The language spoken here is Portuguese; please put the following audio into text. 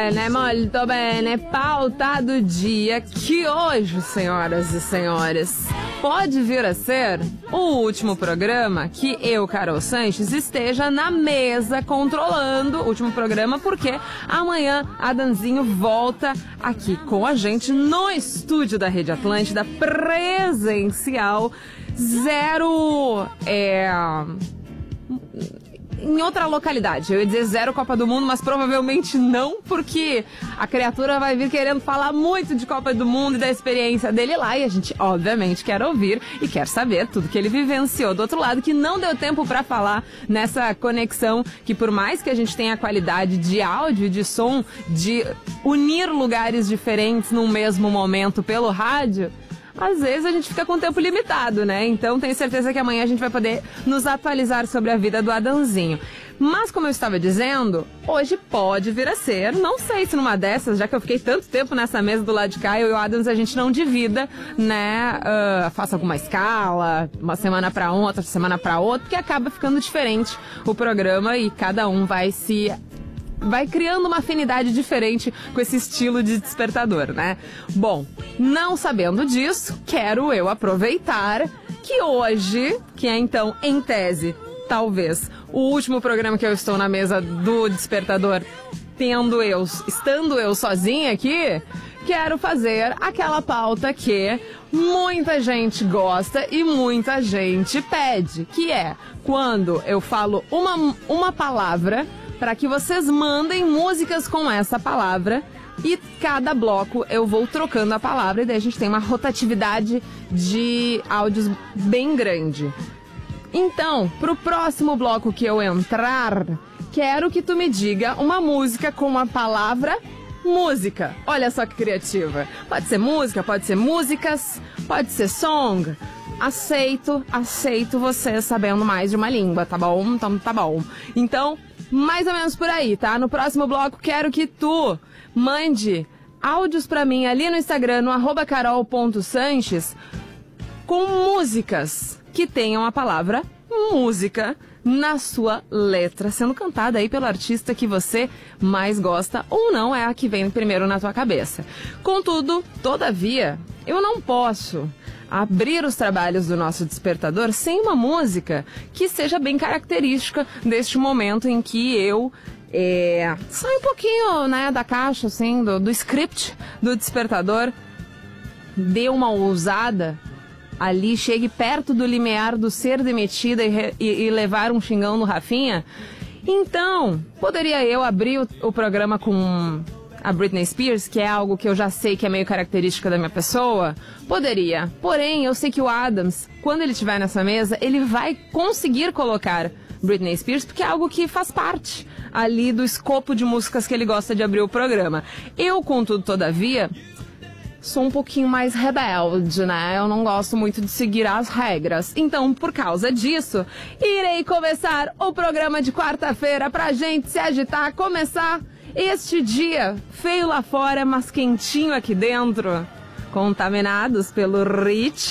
molto bene. Pauta do dia que hoje, senhoras e senhores, pode vir a ser o último programa que eu, Carol Sanches, esteja na mesa controlando. Último programa porque amanhã Adamzinho volta aqui com a gente no estúdio da Rede Atlântida, presencial, em outra localidade. Eu ia dizer 0 Copa do Mundo, mas provavelmente não, porque a criatura vai vir querendo falar muito de Copa do Mundo e da experiência dele lá, e a gente obviamente quer ouvir e quer saber tudo que ele vivenciou do outro lado, que não deu tempo pra falar nessa conexão, que por mais que a gente tenha a qualidade de áudio e de som, de unir lugares diferentes num mesmo momento pelo rádio, às vezes a gente fica com tempo limitado, né? Então tenho certeza que amanhã a gente vai poder nos atualizar sobre a vida do Adamzinho. Mas como eu estava dizendo, hoje pode vir a ser, não sei se numa dessas, já que eu fiquei tanto tempo nessa mesa do lado de cá, eu e o Adams a gente não divida, né? Faça alguma escala, uma semana pra um, outra semana pra outra, porque acaba ficando diferente o programa e cada um vai criando uma afinidade diferente com esse estilo de despertador, né? Bom, não sabendo disso, quero eu aproveitar que hoje, que é então, em tese, talvez, o último programa que eu estou na mesa do despertador, estando eu sozinha aqui, quero fazer aquela pauta que muita gente gosta e muita gente pede, que é quando eu falo uma palavra, para que vocês mandem músicas com essa palavra, e cada bloco eu vou trocando a palavra, e daí a gente tem uma rotatividade de áudios bem grande. Então, pro próximo bloco que eu entrar, quero que tu me diga uma música com a palavra música. Olha só que criativa. Pode ser música, pode ser músicas, pode ser song. Aceito você sabendo mais de uma língua, tá bom? Então tá bom. Então, mais ou menos por aí, tá? No próximo bloco quero que tu mande áudios pra mim ali no Instagram, no @carol.sanches, com músicas que tenham a palavra música na sua letra, sendo cantada aí pelo artista que você mais gosta ou não é a que vem primeiro na tua cabeça. Contudo, todavia, eu não posso abrir os trabalhos do nosso despertador sem uma música que seja bem característica deste momento em que eu saio um pouquinho, né, da caixa, assim, do script do despertador, dê uma ousada ali, chegue perto do limiar do ser demitida e levar um xingão no Rafinha. Então, poderia eu abrir o programa com a Britney Spears, que é algo que eu já sei que é meio característica da minha pessoa? Poderia. Porém, eu sei que o Adams, quando ele estiver nessa mesa, ele vai conseguir colocar Britney Spears, porque é algo que faz parte ali do escopo de músicas que ele gosta de abrir o programa. Eu, contudo, todavia, sou um pouquinho mais rebelde, né? Eu não gosto muito de seguir as regras. Então, por causa disso, irei começar o programa de quarta-feira pra gente se agitar, começar este dia feio lá fora, mas quentinho aqui dentro, contaminados pelo ritmo